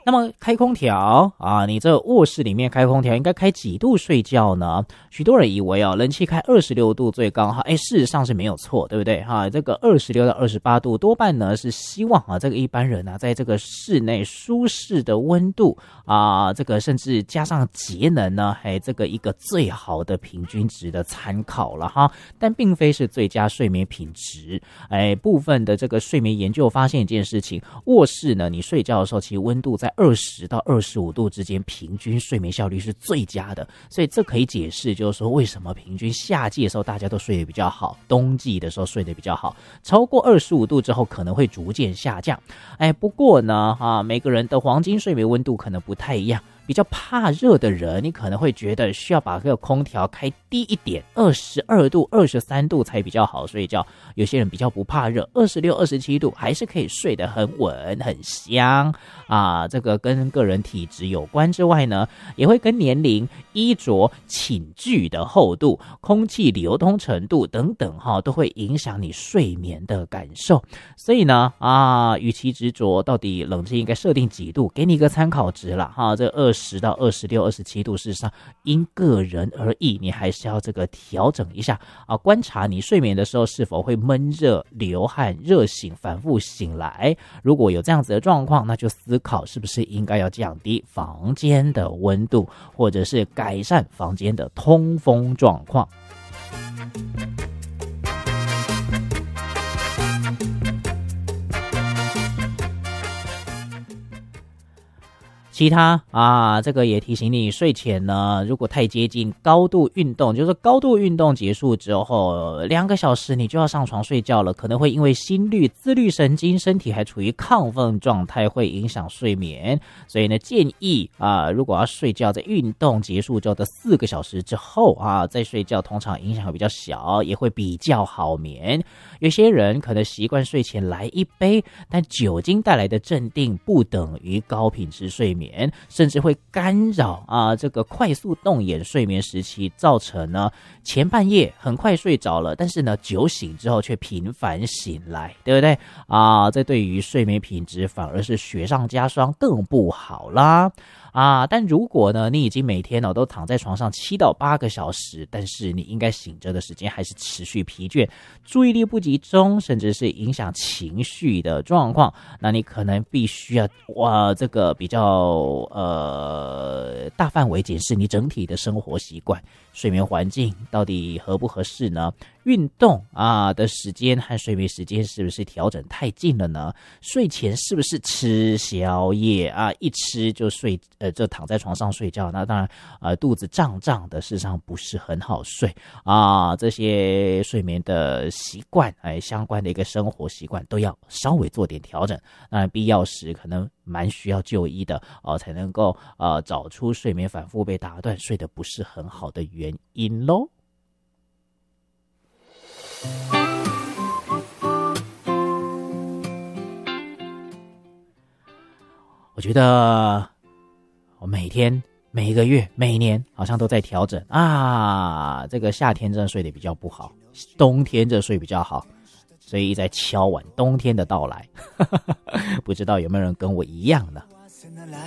那么开空调啊，你这卧室里面开空调应该开几度睡觉呢？许多人以为冷气开26度最刚好，事实上是没有错，对不对哈？这个26到28度多半呢是希望这个一般人在这个室内舒适的温度这个甚至加上节能呢，这个一个最好的平均值的参考了哈，但并非是最佳睡眠品质。部分的这个睡眠研究发现一件事情，卧室呢你睡觉的时候其实温度在20到25度之间，平均睡眠效率是最佳的，所以这可以解释就是说为什么平均夏季的时候大家都睡得比较好，冬季的时候睡得比较好，超过25度之后可能会逐渐下降。不过呢每个人的黄金睡眠温度可能不太一样，比较怕热的人，你可能会觉得需要把这个空调开低一点，22度、23度才比较好睡觉。有些人比较不怕热，26、27度还是可以睡得很稳、很香这个跟个人体质有关之外呢，也会跟年龄、衣着、寝具的厚度、空气流通程度等等都会影响你睡眠的感受。所以呢与其执着到底冷气应该设定几度，给你一个参考值啦这20到26、27度，事实上因个人而异，你还是要这个调整一下观察你睡眠的时候是否会闷热、流汗、热醒、反复醒来。如果有这样子的状况，那就思考是不是应该要降低房间的温度，或者是改善房间的通风状况。其他这个也提醒你，睡前呢，如果太接近高度运动，就是高度运动结束之后2个小时你就要上床睡觉了，可能会因为心律、自律神经、身体还处于亢奋状态，会影响睡眠。所以呢，建议如果要睡觉，在运动结束之后的4个小时之后再睡觉，通常影响会比较小，也会比较好眠。有些人可能习惯睡前来一杯，但酒精带来的镇定不等于高品质睡眠，甚至会干扰这个快速动眼睡眠时期，造成呢前半夜很快睡着了，但是呢酒醒之后却频繁醒来，对不对这对于睡眠品质反而是雪上加霜，更不好啦但如果呢你已经每天都躺在床上7到8个小时，但是你应该醒着的时间还是持续疲倦，注意力不集中，甚至是影响情绪的状况，那你可能必须要这个比较大范围检视你整体的生活习惯，睡眠环境到底合不合适呢？运动的时间和睡眠时间是不是调整太近了呢？睡前是不是吃宵夜一吃就就躺在床上睡觉，那当然肚子胀胀的，事实上不是很好睡这些睡眠的习惯相关的一个生活习惯都要稍微做点调整，那必要时可能蛮需要就医的才能够找出睡眠反复被打断、睡得不是很好的原因咯。我觉得我每天、每个月、每年好像都在调整这个夏天真的睡得比较不好，冬天这睡比较好，所以一直在敲碗冬天的到来不知道有没有人跟我一样呢？